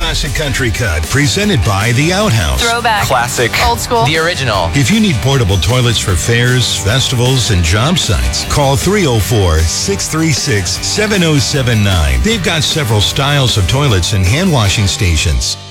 Classic Country Cut, presented by The Outhouse. Throwback. Classic. Old school. The original. If you need portable toilets for fairs, festivals, and job sites, call 304-636-7079. They've got several styles of toilets and hand washing stations.